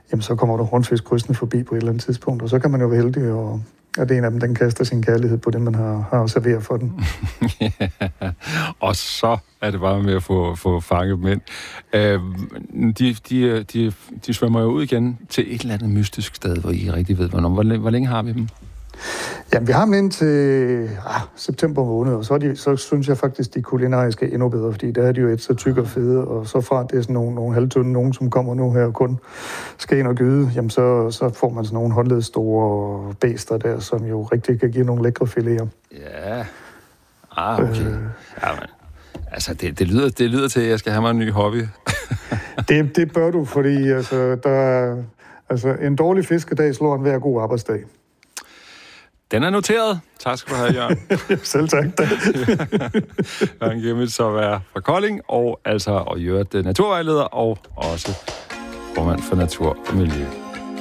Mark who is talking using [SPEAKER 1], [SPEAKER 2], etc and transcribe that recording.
[SPEAKER 1] jamen så kommer der hornfisk krydsende forbi på et eller andet tidspunkt, og så kan man jo være heldig, og det er en af dem, den kaster sin kærlighed på det, man har serveret for den.
[SPEAKER 2] Og så er det bare med at få fanget dem ind. De svømmer jo ud igen til et eller andet mystisk sted, hvor I rigtig ved, hvor længe har vi dem?
[SPEAKER 1] Jamen, vi har dem indtil september måned, og så synes jeg faktisk, de kulinariske er endnu bedre, fordi der er de jo et så tykke og fede, og så fra det er sådan nogle halvtynde, nogen som kommer nu her og kun skal ind og gyde, jamen så får man sådan nogle håndled store bæster der, som jo rigtig kan give nogle lækre fileter.
[SPEAKER 2] Ja, okay. Jamen, altså, det lyder til, at jeg skal have mig en ny hobby.
[SPEAKER 1] det bør du, fordi en dårlig fiskedag slår en hver god arbejdsdag.
[SPEAKER 2] Den er noteret. Tak skal du have, Jørgen.
[SPEAKER 1] Selv tak.
[SPEAKER 2] Jørgen Gemmels at være fra Kolding, og i øvrigt naturvejleder, og også formand for Natur og Miljø.